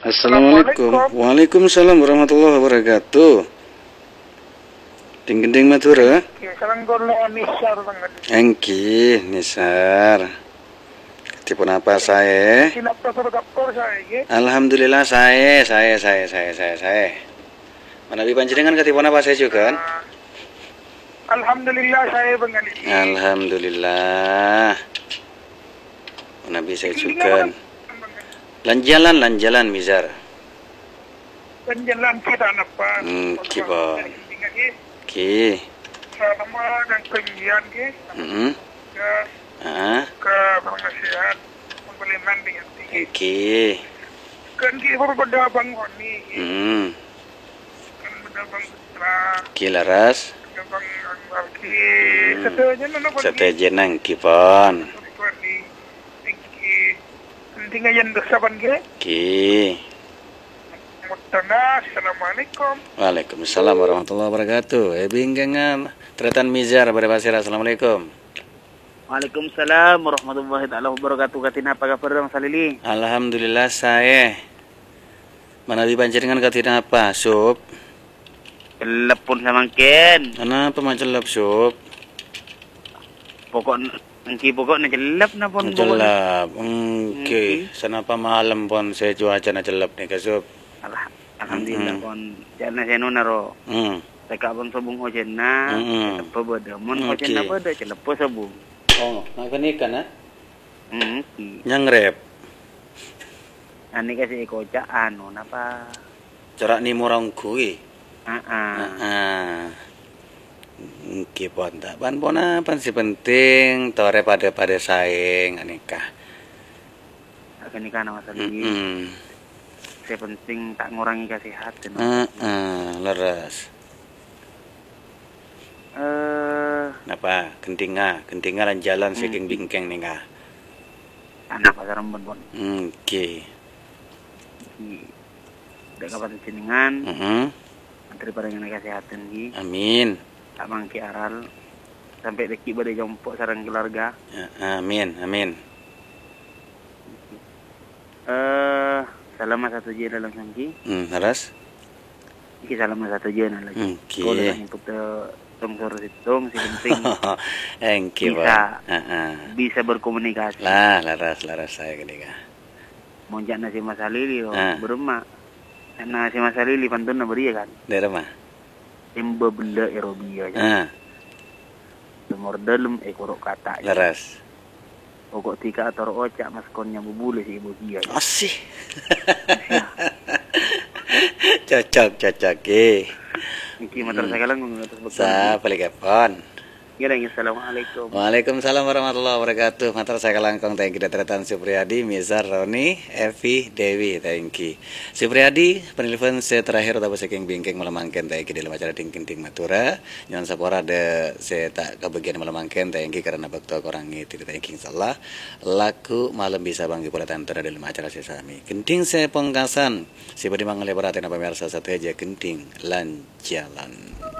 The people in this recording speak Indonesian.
Assalamualaikum. Waalaikumsalam warahmatullahi wabarakatuh. Ding matura. Sarang gollo Nisar banget. Engki Nisar. Tipun apa saya? Sinapa suruh kapor saya. Alhamdulillah saya. Manabi panjenengan katipun apa saya juga? Alhamdulillah saya bengali. Alhamdulillah. Manabi saya juga. Lanjalan Mizar. Lanjalan kita napa? Kipon. Ki. Nama dan pengian ke. Ke pengasihan pembelian dengan tinggi. Ki. Kan ki berbeda bangun ni. Kan beda bangun. Ki laras. Bang ki. Seteja nang kipon. Tinggal yang dosaban ke. Ki. Assalamualaikum. Waalaikumsalam warahmatullahi wabarakatuh. Binggangan Tretan Mizar pada pasir. Assalamualaikum. Waalaikumsalam warahmatullahi wabarakatuh. Katina apa kabar Bang Salili? Alhamdulillah saya. Mana di panjenengan katina apa? Sup. Telepon sama Ken. Kenapa macelap sup? Pokoknya jelap na pon. Jelap. Oke. Sanapa malam pon saya cuaca na jelap nih kasup. Alhamdulillah pon. Jana seno naro. Teka pon sabung hojen na. Apa beda? Mon hojen na beda jelap po sabung. Oh, makan ikan ha? Ki. Nyangrep. Ani kasi ikoca napa? Corak ni murang kui. Oke pon tak pan apa sih penting tore pada saing anikah. Nikah nama Salili. Saya penting tak ngurangi kesehatan. Leres. Napa? Kentinga lan jalan saking bingkeng nih kah? Anak pasar rembon pon. Oke. Udah kapan jenengan? Menteri Perdagangan Kesehatan ki. Amin. Tak mangki aral sampai deki badai jompok sarang keluarga. Amin. Selama 1 jam dalam sangki. Harus. Iki selama 1 jam lagi. Kau dah input tong suruh hitung si penting. Bisa berkomunikasi. Laras saya ketika. Monjak nasi Mas Salili berema. Nasi Mas Salili pantun na beri kan. Dari mana? Timba bela Erobia aja. Lemor dalam ekorok kata. Laras. Pokok tika atau ocak maskonnya bubule si ibu dia. Asih. Cocok. Iki motor saya lang mengatas betul. Sa palikapon. Assalamualaikum. Waalaikumsalam warahmatullahi wabarakatuh. Matur saya kalangkong thank you Tretan Supriyadi, Mizar, Roni, Evi, Dewi, thank you. Supriyadi, penelpon saya terakhir atau saking bingking malamangken thank you dalam acara dingking matura. Nyon sapora de saya tak kebagian malamangken thank you karena bakto orang itu thank you insyaallah. Laku malam bisa banggi pola tantara dalam acara sesami. Genting saya pengkasan. Si badi mangale beratin apa pemirsa satu aja genting lan jalan.